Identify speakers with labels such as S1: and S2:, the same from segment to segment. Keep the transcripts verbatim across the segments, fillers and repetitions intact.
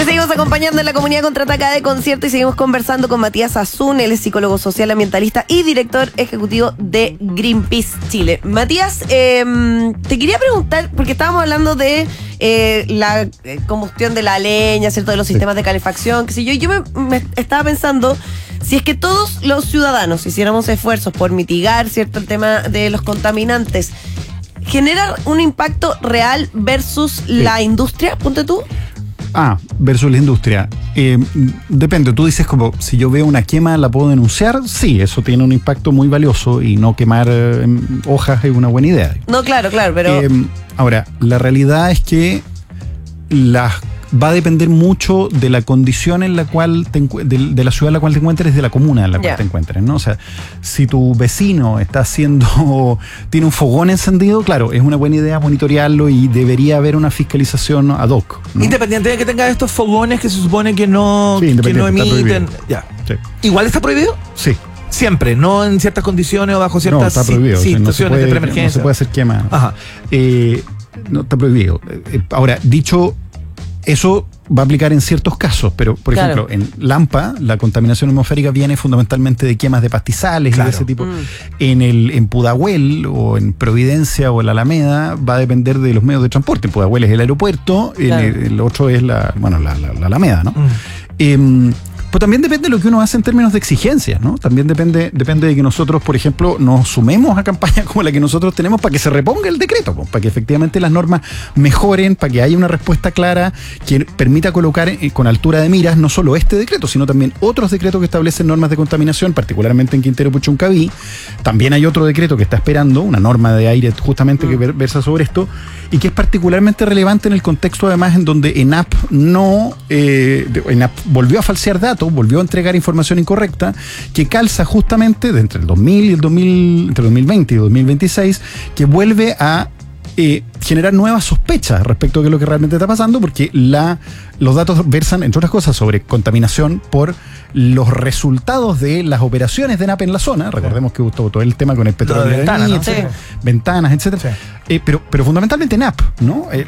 S1: Te seguimos acompañando en la comunidad Contraataca de Concierto y seguimos conversando con Matías Azun, él es psicólogo social, ambientalista y director ejecutivo de Greenpeace Chile. Matías, eh, te quería preguntar, porque estábamos hablando de eh, la eh, combustión de la leña, ¿cierto? De los sistemas sí. de calefacción, qué sé yo, y yo me, me estaba pensando, si es que todos los ciudadanos hiciéramos esfuerzos por mitigar, ¿cierto?, el tema de los contaminantes, ¿genera un impacto real versus sí. la industria? Ponte tú.
S2: Ah, versus la industria. Eh, depende, tú dices como, si yo veo una quema, ¿la puedo denunciar? Sí, eso tiene un impacto muy valioso y no quemar eh, hojas es una buena idea.
S1: No, claro, claro, pero...
S2: Eh, ahora, la realidad es que las... va a depender mucho de la condición en la cual te encu- de, de la ciudad en la cual te encuentres, de la comuna en la cual yeah. te encuentres, ¿no? O sea, si tu vecino está haciendo, tiene un fogón encendido, claro, es una buena idea monitorearlo y debería haber una fiscalización ad hoc, ¿no?
S3: Independiente de que tenga estos fogones que se supone que no,
S2: sí,
S3: que no emiten. Ya.
S2: Sí.
S3: ¿Igual está prohibido?
S2: Sí.
S3: Siempre, no en ciertas condiciones o bajo ciertas
S2: no, está prohibido,
S3: si,
S2: o sea, no
S3: situaciones
S2: puede,
S3: de preemergencia.
S2: No se puede hacer quema.
S3: Ajá.
S2: Eh, no, está prohibido. Eh, ahora, dicho eso, va a aplicar en ciertos casos, pero por claro. ejemplo, en Lampa, la contaminación atmosférica viene fundamentalmente de quemas de pastizales claro. y de ese tipo. Mm. En el en Pudahuel o en Providencia o en la Alameda va a depender de los medios de transporte. En Pudahuel es el aeropuerto, claro. el, el otro es la, bueno, la, la, la Alameda, ¿no? Mm. Eh, Pues también depende de lo que uno hace en términos de exigencias, ¿no? También depende, depende de que nosotros, por ejemplo, nos sumemos a campañas como la que nosotros tenemos para que se reponga el decreto, pues, para que efectivamente las normas mejoren, para que haya una respuesta clara que permita colocar eh, con altura de miras no solo este decreto, sino también otros decretos que establecen normas de contaminación, particularmente en Quintero Puchuncaví. También hay otro decreto que está esperando, una norma de aire justamente mm. que versa sobre esto, y que es particularmente relevante en el contexto además en donde ENAP no, eh, ENAP volvió a falsear datos, volvió a entregar información incorrecta que calza justamente de entre el dos mil y el dos mil, entre el dos mil veinte y el dos mil veintiséis, que vuelve a eh, generar nuevas sospechas respecto a qué es lo que realmente está pasando, porque la, los datos versan, entre otras cosas, sobre contaminación por los resultados de las operaciones de ENAP en la zona. Recordemos que todo, todo el tema con el petróleo,
S3: de ventanas, ¿no?
S2: sí. ventanas, etcétera. Sí. Eh, pero, pero fundamentalmente ENAP, ¿no? Eh,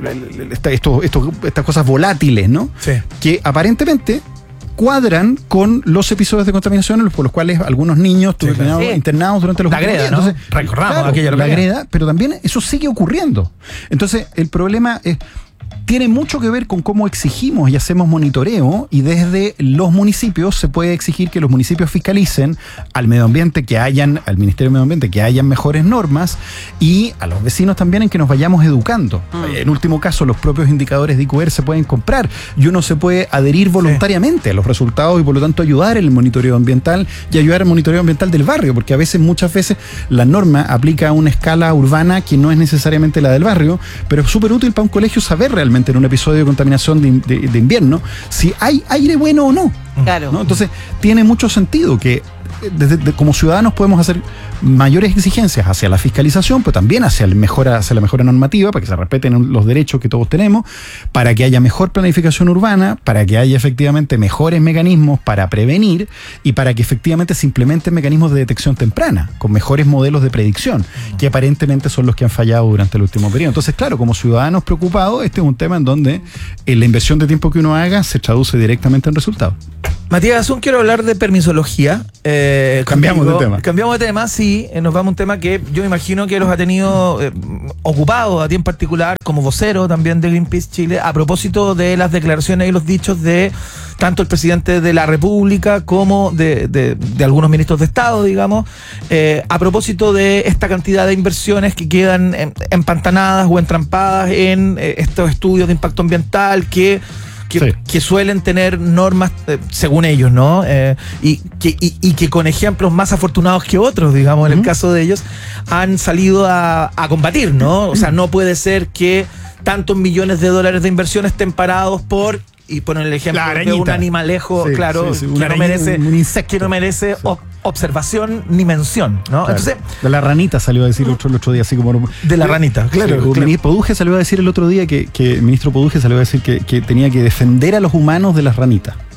S2: esto, esto, estas cosas volátiles, ¿no?
S3: Sí.
S2: Que aparentemente cuadran con los episodios de contaminación por los cuales algunos niños sí, estuvieron sí. internados durante los
S3: la greda, ¿no? Entonces, recordamos
S2: claro,
S3: aquella
S2: la greda, pero también eso sigue ocurriendo. Entonces, el problema es tiene mucho que ver con cómo exigimos y hacemos monitoreo, y desde los municipios se puede exigir que los municipios fiscalicen al medio ambiente, que hayan, al Ministerio de Medio Ambiente, que hayan mejores normas, y a los vecinos también en que nos vayamos educando. Mm. En último caso, los propios indicadores de I Q R se pueden comprar y uno se puede adherir voluntariamente sí. a los resultados y por lo tanto ayudar en el monitoreo ambiental y ayudar al monitoreo ambiental del barrio, porque a veces, muchas veces, la norma aplica a una escala urbana que no es necesariamente la del barrio, pero es súper útil para un colegio saber realmente en un episodio de contaminación de, de, de invierno si hay aire bueno o no.
S1: Claro.
S2: ¿no? Entonces, tiene mucho sentido que desde, de, como ciudadanos podemos hacer mayores exigencias hacia la fiscalización, pero también hacia, el mejora, hacia la mejora normativa, para que se respeten los derechos que todos tenemos, para que haya mejor planificación urbana, para que haya efectivamente mejores mecanismos para prevenir y para que efectivamente se implementen mecanismos de detección temprana, con mejores modelos de predicción, que aparentemente son los que han fallado durante el último periodo. Entonces, claro, como ciudadanos preocupados, este es un tema en donde en la inversión de tiempo que uno haga se traduce directamente en resultados.
S3: Matías Azun, quiero hablar de permisología. Eh,
S2: cambiamos
S3: conmigo.
S2: de tema.
S3: Cambiamos de tema, sí. Eh, nos vamos a un tema que yo me imagino que los ha tenido eh, ocupados a ti en particular, como vocero también de Greenpeace Chile, a propósito de las declaraciones y los dichos de tanto el presidente de la República como de, de, de algunos ministros de Estado, digamos, eh, a propósito de esta cantidad de inversiones que quedan en, empantanadas o entrampadas en eh, estos estudios de impacto ambiental que... Que, sí. que suelen tener normas, eh, según ellos, ¿no? Eh, y, que, y, y que con ejemplos más afortunados que otros, digamos, en uh-huh. el caso de ellos, han salido a, a combatir, ¿no? O sea, no puede ser que tantos millones de dólares de inversión estén parados por... Y ponen el ejemplo de un animalejo, sí, claro, sí, sí, que, no merece, un insecto, que no merece ob- observación ni mención, ¿no?
S2: Claro.
S3: Entonces,
S2: de la ranita salió a decir otro, el otro día, así como...
S3: De la ranita, claro.
S2: El
S3: claro.
S2: ministro Poduje salió a decir el otro día que, que el ministro Poduje salió a decir que, que tenía que defender a los humanos de las ranitas.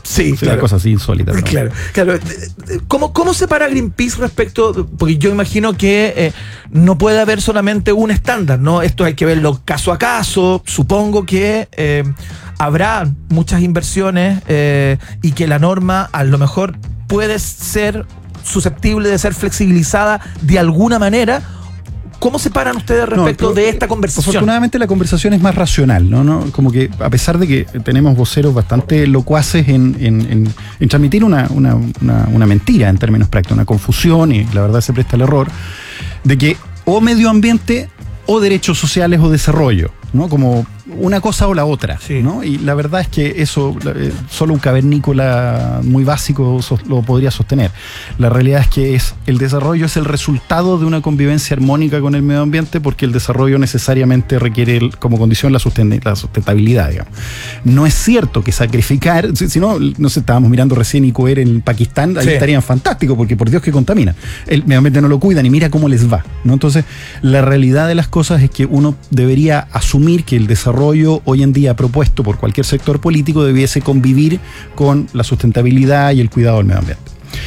S3: Sí,
S2: o sea,
S3: claro.
S2: Cosas así insólitas, ¿no?
S3: Claro, claro. ¿Cómo, ¿Cómo separa Greenpeace respecto? Porque yo imagino que eh, no puede haber solamente un estándar, ¿no? Esto hay que verlo caso a caso. Supongo que eh, habrá muchas inversiones eh, y que la norma a lo mejor puede ser susceptible de ser flexibilizada de alguna manera. ¿Cómo se paran ustedes respecto no, de esta conversación?
S2: Afortunadamente la conversación es más racional, ¿no? ¿no? Como que a pesar de que tenemos voceros bastante locuaces en, en, en, en transmitir una, una, una, una mentira en términos prácticos, una confusión, y la verdad se presta el error, de que o medio ambiente o derechos sociales o desarrollo, ¿no? Como una cosa o la otra, sí. ¿no? Y la verdad es que eso eh, solo un cavernícola muy básico so, lo podría sostener. La realidad es que es el desarrollo es el resultado de una convivencia armónica con el medio ambiente, porque el desarrollo necesariamente requiere el, como condición la, susten la sustentabilidad, digamos. No es cierto que sacrificar, si, si no, no sé, estábamos mirando recién Icoer en Pakistán, ahí sí. estarían fantásticos, porque por Dios que contamina. El medio ambiente no lo cuidan y mira cómo les va, ¿no? Entonces, la realidad de las cosas es que uno debería asumir que el desarrollo hoy en día propuesto por cualquier sector político debiese convivir con la sustentabilidad y el cuidado del medio ambiente.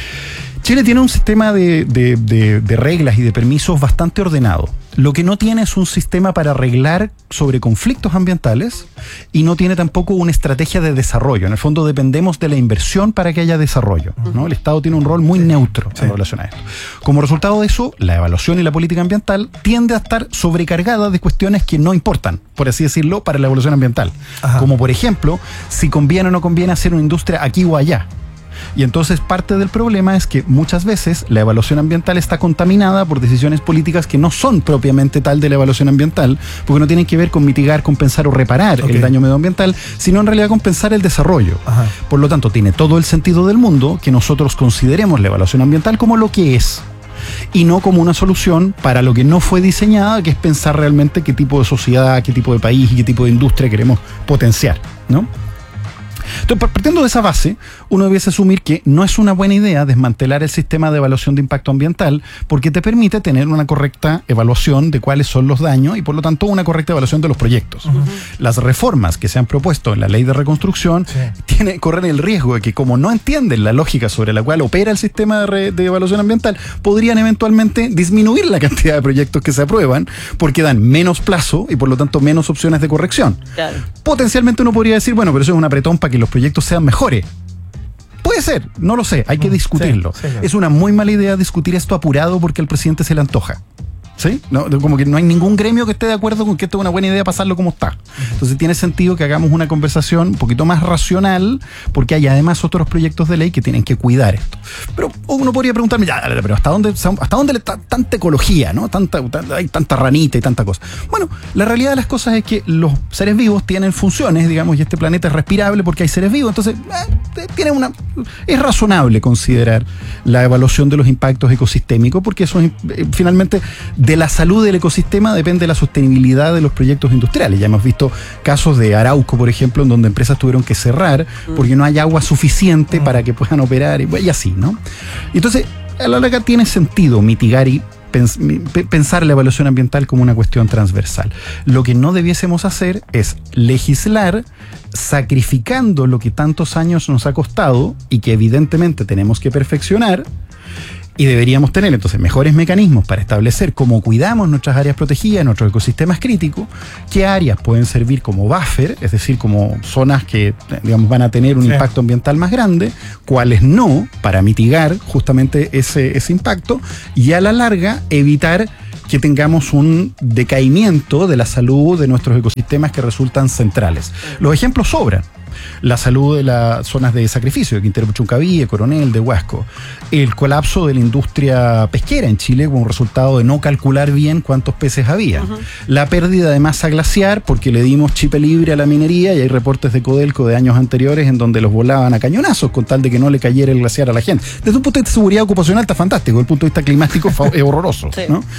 S2: Chile tiene un sistema de, de, de, de reglas y de permisos bastante ordenado. Lo que no tiene es un sistema para arreglar sobre conflictos ambientales y no tiene tampoco una estrategia de desarrollo. En el fondo dependemos de la inversión para que haya desarrollo, ¿no? El Estado tiene un rol muy sí, neutro sí. en relación a esto. Como resultado de eso, la evaluación y la política ambiental tiende a estar sobrecargada de cuestiones que no importan, por así decirlo, para la evaluación ambiental. Ajá. Como por ejemplo, si conviene o no conviene hacer una industria aquí o allá. Y entonces parte del problema es que muchas veces la evaluación ambiental está contaminada por decisiones políticas que no son propiamente tal de la evaluación ambiental, porque no tienen que ver con mitigar, compensar o reparar okay. el daño medioambiental, sino en realidad compensar el desarrollo. Ajá. Por lo tanto, tiene todo el sentido del mundo que nosotros consideremos la evaluación ambiental como lo que es, y no como una solución para lo que no fue diseñada, que es pensar realmente qué tipo de sociedad, qué tipo de país y qué tipo de industria queremos potenciar, ¿no? Entonces, partiendo de esa base, uno debiese asumir que no es una buena idea desmantelar el sistema de evaluación de impacto ambiental, porque te permite tener una correcta evaluación de cuáles son los daños y por lo tanto una correcta evaluación de los proyectos. Uh-huh. Las reformas que se han propuesto en la ley de reconstrucción sí. tiene, corren el riesgo de que, como no entienden la lógica sobre la cual opera el sistema de, re, de evaluación ambiental, podrían eventualmente disminuir la cantidad de proyectos que se aprueban, porque dan menos plazo y por lo tanto menos opciones de corrección. Claro. Potencialmente uno podría decir, bueno, pero eso es un apretón para que los proyectos sean mejores. Puede ser, no lo sé, hay que discutirlo. Sí, sí, claro. Es una muy mala idea discutir esto apurado porque al presidente se le antoja. ¿Sí? No, como que no hay ningún gremio que esté de acuerdo con que esto es una buena idea pasarlo como está. Entonces tiene sentido que hagamos una conversación un poquito más racional, porque hay además otros proyectos de ley que tienen que cuidar esto. Pero uno podría preguntarme, ya, pero ¿hasta dónde, hasta dónde le está tanta ecología, ¿no? Tanta, tanta, hay tanta ranita y tanta cosa. Bueno, la realidad de las cosas es que los seres vivos tienen funciones, digamos, y este planeta es respirable porque hay seres vivos. Entonces, eh, tiene una, es razonable considerar la evaluación de los impactos ecosistémicos, porque eso es, eh, finalmente, de la salud del ecosistema depende la sostenibilidad de los proyectos industriales. Ya hemos visto casos de Arauco, por ejemplo, en donde empresas tuvieron que cerrar porque no hay agua suficiente para que puedan operar, y, y así, ¿no? Entonces, a la larga tiene sentido mitigar y pens pensar la evaluación ambiental como una cuestión transversal. Lo que no debiésemos hacer es legislar sacrificando lo que tantos años nos ha costado y que evidentemente tenemos que perfeccionar. Y deberíamos tener entonces mejores mecanismos para establecer cómo cuidamos nuestras áreas protegidas, nuestros ecosistemas críticos, qué áreas pueden servir como buffer, es decir, como zonas que, digamos, van a tener un sí. impacto ambiental más grande, cuáles no, para mitigar justamente ese, ese impacto, y a la larga evitar que tengamos un decaimiento de la salud de nuestros ecosistemas que resultan centrales. Los ejemplos sobran. La salud de las zonas de sacrificio, de Quintero Puchuncaví, de Coronel, de Huasco. El colapso de la industria pesquera en Chile como resultado de no calcular bien cuántos peces había. Uh-huh. La pérdida de masa glaciar porque le dimos chipe libre a la minería, y hay reportes de Codelco de años anteriores en donde los volaban a cañonazos con tal de que no le cayera el glaciar a la gente. Desde un punto de vista de seguridad ocupacional está fantástico, desde el punto de vista climático es horroroso. Sí. ¿no?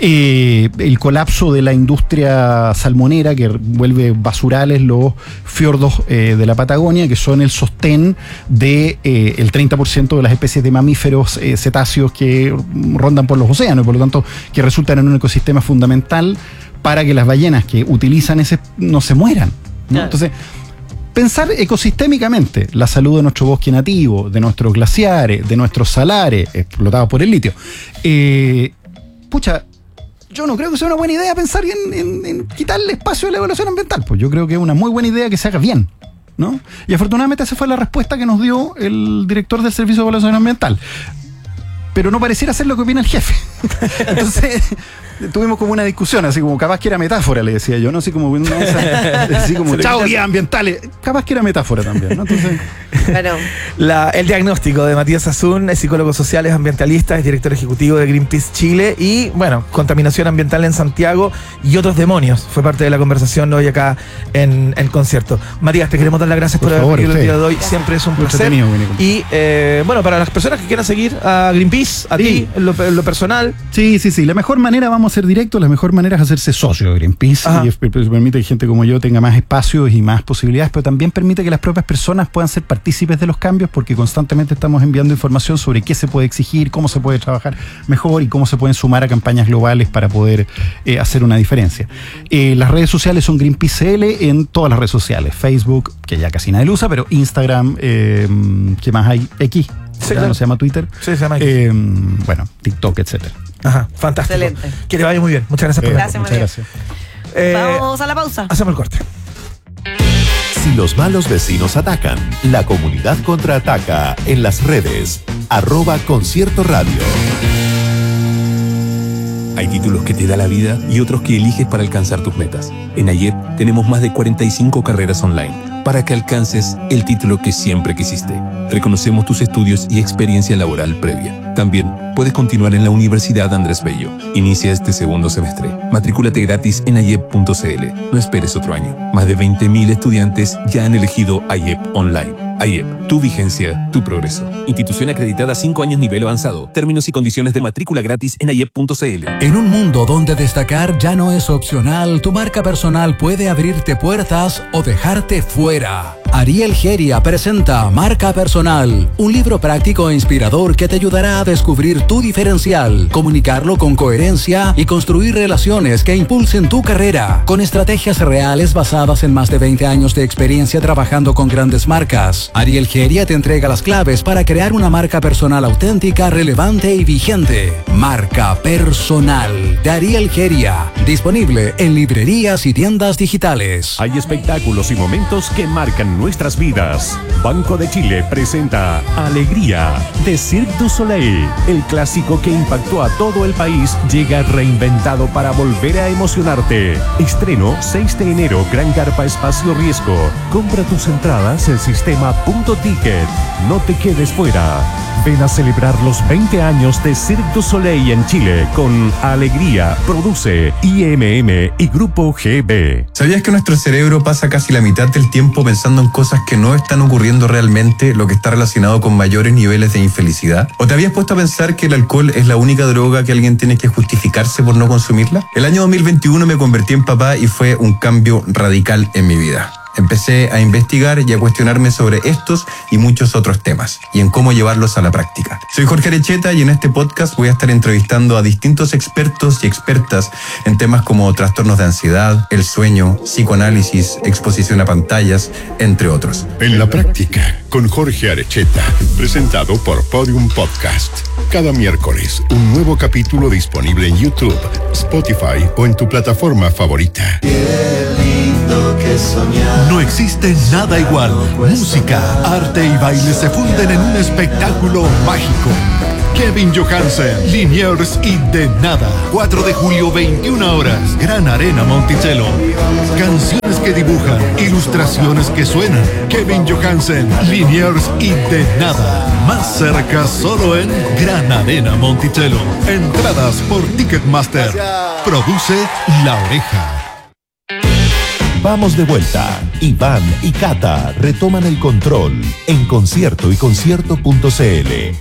S2: Eh, el colapso de la industria salmonera que vuelve basurales los fiordos eh, de la Patagonia, que son el sostén de eh, el treinta por ciento de las especies de mamíferos eh, cetáceos que rondan por los océanos, y por lo tanto que resultan en un ecosistema fundamental para que las ballenas que utilizan ese no se mueran, ¿no? Claro. Entonces, pensar ecosistémicamente la salud de nuestro bosque nativo, de nuestros glaciares, de nuestros salares explotados por el litio. Eh, pucha, yo no creo que sea una buena idea pensar en, en, en quitarle espacio a la evaluación ambiental. Pues yo creo que es una muy buena idea que se haga bien, ¿no? Y afortunadamente esa fue la respuesta que nos dio el director del Servicio de Evaluación Ambiental. Pero no pareciera ser lo que opina el jefe. Entonces, tuvimos como una discusión, así como capaz que era metáfora, le decía yo, ¿no? Así como una de esas, así como chao guías ambientales. Capaz que era metáfora también, ¿no? Entonces.
S1: Bueno.
S3: La, el diagnóstico de Matías Azun, es psicólogo social, es ambientalista, es director ejecutivo de Greenpeace Chile y, bueno, contaminación ambiental en Santiago y otros demonios. Fue parte de la conversación hoy acá en el concierto. Matías, te queremos dar las gracias por, por haber venido el día de hoy. Siempre es un placer. Y, eh, bueno, para las personas que quieran seguir a Greenpeace, a sí. ti, en lo, en lo personal.
S2: Sí, sí, sí. La mejor manera, vamos a ser directos, la mejor manera es hacerse socio de Greenpeace. Ajá. Y es, permite que gente como yo tenga más espacios y más posibilidades, pero también permite que las propias personas puedan ser partícipes de los cambios, porque constantemente estamos enviando información sobre qué se puede exigir, cómo se puede trabajar mejor y cómo se pueden sumar a campañas globales para poder eh, hacer una diferencia. Eh, las redes sociales son Greenpeace C L en todas las redes sociales. Facebook, que ya casi nadie lo usa, pero Instagram, eh, ¿qué más hay? X. Sí, claro. ¿No se llama Twitter?
S3: Sí, se llama X.
S2: Eh, bueno, TikTok, etcétera.
S3: Ajá, fantástico.
S1: Excelente.
S3: Que te vaya muy bien. Muchas gracias por
S2: eh,
S3: la
S2: Muchas María. gracias.
S1: Eh, Vamos a la pausa.
S3: Hacemos el corte.
S4: Si los malos vecinos atacan, la comunidad contraataca en las redes. Arroba Concierto Radio.
S5: Hay títulos que te da la vida y otros que eliges para alcanzar tus metas. En AYEP tenemos más de cuarenta y cinco carreras online para que alcances el título que siempre quisiste. Reconocemos tus estudios y experiencia laboral previa. También puedes continuar en la Universidad Andrés Bello. Inicia este segundo semestre. Matricúlate gratis en ayep punto c l. No esperes otro año. Más de veinte mil estudiantes ya han elegido AYEP Online. AYEP, tu vigencia, tu progreso. Institución acreditada cinco años nivel avanzado. Términos y condiciones de matrícula gratis en ayep punto c l.
S6: En un mundo donde destacar ya no es opcional, tu marca personal puede abrirte puertas o dejarte fuera. Ariel Geria presenta Marca Personal, un libro práctico e inspirador que te ayudará a descubrir tu diferencial, comunicarlo con coherencia y construir relaciones que impulsen tu carrera, con estrategias reales basadas en más de veinte años de experiencia trabajando con grandes marcas. Ariel Geria te entrega las claves para crear una marca personal auténtica, relevante y vigente. Marca Personal de Ariel Geria, disponible en librerías y tiendas digitales.
S7: Hay espectáculos y momentos que marcan nuestras vidas. Banco de Chile presenta Alegría de Cirque du Soleil. El clásico que impactó a todo el país llega reinventado para volver a emocionarte. Estreno seis de enero, Gran Carpa Espacio Riesgo. Compra tus entradas en sistema punto ticket. No te quedes fuera. Ven a celebrar los veinte años de Cirque du Soleil en Chile con Alegría. Produce I M M y Grupo G B.
S8: ¿Sabías que nuestro cerebro pasa casi la mitad del tiempo pensando en cosas que no están ocurriendo realmente, lo que está relacionado con mayores niveles de infelicidad? ¿O te habías puesto a pensar que el alcohol es la única droga que alguien tiene que justificarse por no consumirla? El año dos mil veintiuno me convertí en papá y fue un cambio radical en mi vida. Empecé a investigar y a cuestionarme sobre estos y muchos otros temas y en cómo llevarlos a la práctica. Soy Jorge Arecheta y en este podcast voy a estar entrevistando a distintos expertos y expertas en temas como trastornos de ansiedad, el sueño, psicoanálisis, exposición a pantallas, entre otros.
S9: En la práctica, con Jorge Arecheta, presentado por Podium Podcast. Cada miércoles, un nuevo capítulo disponible en YouTube, Spotify o en tu plataforma favorita.
S10: No existe nada igual. Música, arte y baile se funden en un espectáculo mágico. Kevin Johansen, Liniers y De Nada. cuatro de julio, veintiuna horas. Gran Arena Monticello. Canciones que dibujan, ilustraciones que suenan. Kevin Johansen, Liniers y De Nada. Más cerca solo en Gran Arena Monticello. Entradas por Ticketmaster. Produce La Oreja.
S4: Vamos de vuelta. Iván y Cata retoman el control en concierto y concierto punto c l.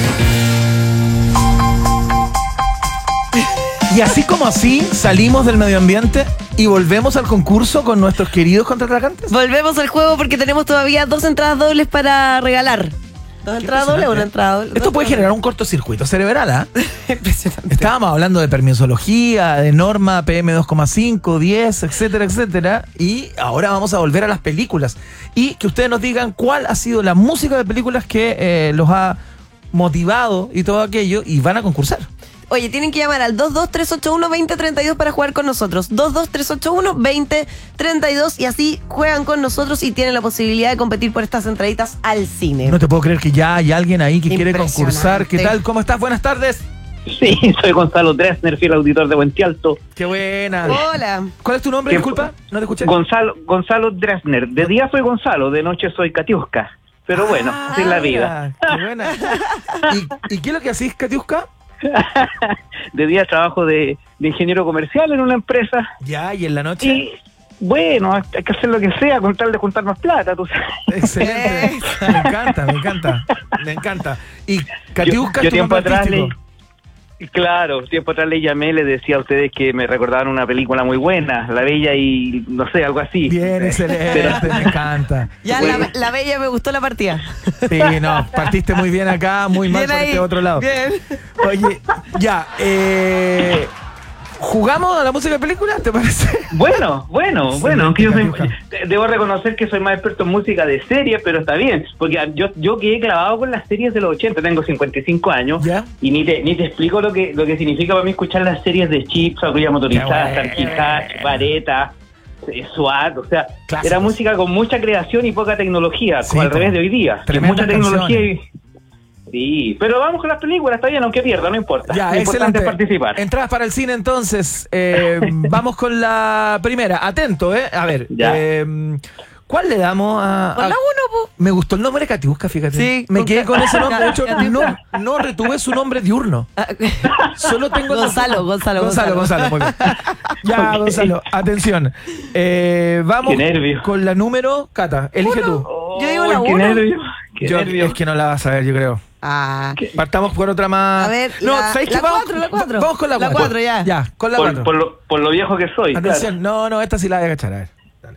S3: Y así como así salimos del medio ambiente y volvemos al concurso con nuestros queridos contraatacantes.
S1: Volvemos al juego porque tenemos todavía dos entradas dobles para regalar. Dos entradas dobles, una entrada doble.
S3: Esto puede generar un cortocircuito cerebral, ¿ah? ¿eh?
S1: Impresionante.
S3: Estábamos hablando de permisología, de norma P M dos coma cinco, diez, etcétera, etcétera. Y ahora vamos a volver a las películas. Y que ustedes nos digan cuál ha sido la música de películas que eh, los ha motivado y todo aquello. Y van a concursar.
S1: Oye, tienen que llamar al dos dos tres ocho uno, dos cero tres dos para jugar con nosotros. dos dos tres ocho uno, dos cero tres dos y así juegan con nosotros y tienen la posibilidad de competir por estas entraditas al cine.
S3: No te puedo creer que ya hay alguien ahí que quiere concursar. ¿Qué tal? ¿Cómo estás? Buenas tardes.
S11: Sí, soy Gonzalo Dresner, fiel auditor de Puente Alto.
S3: Qué buena.
S1: Hola.
S3: ¿Cuál es tu nombre? Disculpa, no te escuché.
S11: Gonzalo, Gonzalo Dresner. De día soy Gonzalo, de noche soy Katiuska. Pero bueno,
S3: ah,
S11: así es la vida.
S3: Qué buena. ¿Y, ¿Y qué es lo que hacís, Katiuska?
S11: De día trabajo de, de ingeniero comercial en una empresa.
S3: Ya, ¿y en la noche?
S11: Y bueno, hay que hacer lo que sea con tal de juntar más plata, tú sabes.
S3: Excelente. Me encanta, me encanta. Me encanta. Y Katiuska,
S11: yo, yo
S3: tu
S11: tiempo
S3: nombre
S11: atrás le,
S3: artístico.
S11: Claro, tiempo atrás le llamé, le decía a ustedes que me recordaban una película muy buena, La Bella y no sé, algo así.
S3: Bien, excelente, pero, me encanta.
S1: Ya, bueno. la, la Bella me gustó la partida.
S3: Sí, no, partiste muy bien acá, muy mal por este otro lado.
S1: Bien.
S3: Oye, ya, eh... ¿jugamos a la música de película? ¿Te parece?
S11: Bueno, bueno, sí, bueno, aunque yo soy, debo reconocer que soy más experto en música de series, pero está bien, porque yo yo quedé clavado con las series de los ochenta, tengo cincuenta y cinco años, ¿ya? Y ni te ni te explico lo que lo que significa para mí escuchar las series de Chips, Patrulla Motorizada, Starkey Hatch, Vareta, SWAT, o sea, clásicos. Era música con mucha creación y poca tecnología, sí, como al revés de hoy día, que mucha tecnología y... Sí, pero vamos con las películas, está bien, aunque pierda, no importa.
S3: Ya,
S11: lo importante es participar.
S3: Entradas para el cine, entonces. Eh, vamos con la primera. Atento, ¿eh? A ver. Eh, ¿cuál le damos a...?
S1: Con la uno, po.
S3: Me gustó el nombre de Katiuska, fíjate.
S1: Sí.
S3: Me quedé con ese nombre. De hecho, no, no retuve su nombre diurno. Solo tengo...
S1: Gonzalo, Gonzalo,
S3: Gonzalo, Gonzalo, muy bien. Ya, okay. Gonzalo, atención. Eh, vamos con la número... Cata, elige
S1: uno.
S3: tú.
S1: Oh, yo digo la
S11: qué
S1: uno.
S11: Nervio, qué
S3: yo,
S11: nervio.
S3: Es que no la vas a ver, yo creo.
S1: Ah.
S3: Partamos por otra más.
S1: A ver,
S3: no,
S1: la,
S3: ¿sabéis
S1: la
S3: que vamos?
S1: cuatro, la cuatro.
S3: Vamos con la cuatro.
S1: La cuatro, ya.
S3: Ya, con la
S11: por,
S3: cuatro.
S11: Por lo, por lo viejo que soy.
S3: Atención,
S11: claro.
S3: no, no, esta sí la voy a cachar, a ver. Dale.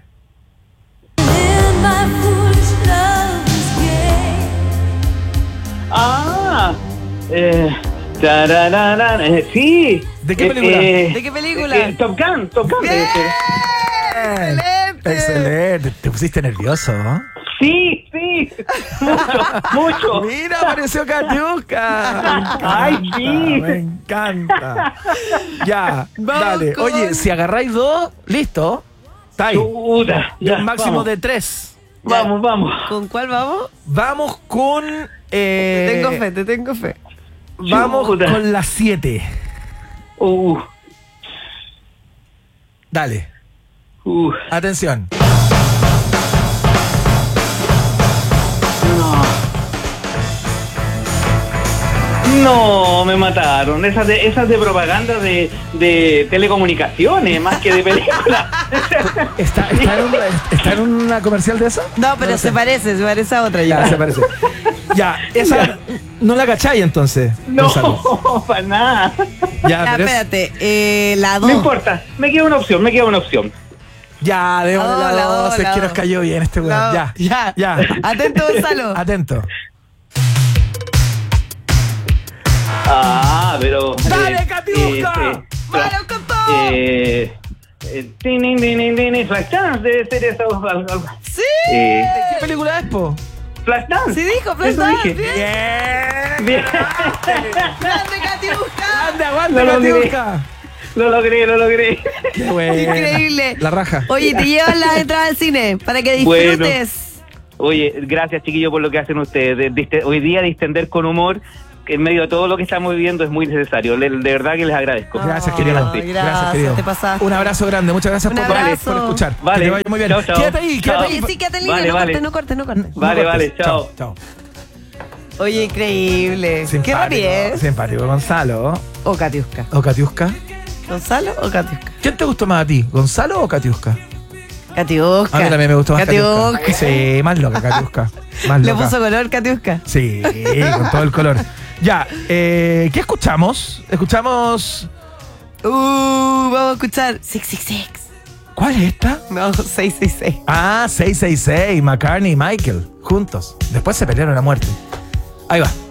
S11: Ah, eh, tarararán, eh, sí.
S3: ¿De qué película?
S11: Eh,
S1: ¿De qué película?
S11: Eh, Top Gun, Top Gun.
S1: Bien. Excelente.
S3: Excelente. Te pusiste nervioso, ¿no?
S11: Sí, sí. Mucho, mucho.
S3: Mira, apareció Katiuska.
S11: Ay, sí.
S3: Me encanta. Ya,
S1: vamos
S3: dale.
S1: con...
S3: Oye, si agarráis dos, listo. Está ahí.
S11: Chuta,
S3: y
S11: ya,
S3: un máximo
S11: vamos.
S3: de tres.
S11: Vamos, vamos.
S1: ¿Con cuál vamos?
S3: Vamos con... Eh,
S1: tengo fe, te tengo fe.
S3: Vamos
S11: Chuta.
S3: con las siete.
S11: Uh.
S3: Dale.
S11: Uh.
S3: Atención.
S11: No, me mataron. Esas de, esas de propaganda de, de telecomunicaciones, más que de películas.
S3: ¿Está, está, en una, ¿Está en una comercial de eso?
S1: No, pero
S3: no
S1: se
S3: sé.
S1: parece, se parece a otra
S3: ya.
S1: ya.
S3: Se parece. Ya, esa no la cacháis entonces.
S11: No,
S3: Gonzalo.
S11: para nada.
S3: Ya,
S1: Ya,
S3: pero es-
S1: espérate, eh, la dos.
S11: No importa, me queda una opción, me queda una opción.
S3: Ya, démosle
S1: La
S3: la
S1: dos, la
S3: dos,
S1: dos,
S3: es
S1: la
S3: que
S1: dos.
S3: nos cayó bien este weón.
S1: La
S3: Ya,
S1: dos. Ya.
S3: ya.
S1: Atento, Gonzalo.
S3: Atento.
S11: Ah, pero...
S3: ¡Dale,
S11: eh,
S3: Katiuska!
S11: eh, eh,
S1: ¡Vamos con todo!
S11: Eh... eh, tin, tin, tin, tin, tin, Flashdance debe ser eso. algo- algo.
S1: ¡Sí!
S11: Eh,
S3: ¿Qué película es, po?
S11: Flashdance.
S1: Sí dijo,
S11: Eso
S1: Flashdance,
S11: dije.
S1: bien.
S11: Bien.
S1: ¡Grande, Katiuska!
S3: ¡Ande, aguante,
S11: Lo logré.
S3: Katiuska!
S11: Lo logré, lo logré.
S3: Qué buena.
S1: Increíble.
S3: La raja.
S1: Oye, te llevan las entradas al cine para que disfrutes.
S11: Oye, gracias chiquillos por lo que hacen ustedes. De- de- hoy día distender con humor en medio de todo lo que estamos viviendo es muy necesario. Le- de verdad que les agradezco.
S3: Gracias,
S1: Ay,
S3: querido.
S1: gracias,
S3: Gracias, querido.
S1: te pasaste.
S3: Un abrazo grande. Muchas gracias
S1: Un
S3: por, por-
S1: abrazo.
S3: por escuchar.
S11: Vale.
S3: Que te vaya muy bien.
S11: Chao, chao.
S3: Quédate ahí, quédate
S11: Chao.
S3: ahí.
S1: Oye, sí, quédate en línea,
S11: Vale,
S1: no
S11: vale.
S1: cortes, no cortes, no cortes.
S11: Vale,
S3: No
S11: vale,
S3: cortes.
S11: chao.
S3: Chao.
S1: Oye, increíble. Qué
S3: Simpático,
S1: rapidez.
S3: Simpático. Gonzalo.
S1: O Katiuska.
S3: ¿O Katiuska?
S1: ¿Gonzalo o Katiuska?
S3: ¿Quién te gustó más a ti? ¿Gonzalo o Katiuska?
S1: Katiuska.
S3: A mí también me gustó más Katiuska.
S1: Katiuska.
S3: Sí, más loca Katiuska. Más
S1: Le
S3: loca.
S1: puso color Katiuska.
S3: Sí, con todo el color. Ya, eh, ¿qué escuchamos? Escuchamos...
S1: Uh, vamos a escuchar seis seis seis.
S3: ¿Cuál es esta?
S1: No, seis seis seis.
S3: Ah, seis seis seis, McCartney y Michael, juntos. Después se pelearon a muerte. Ahí va.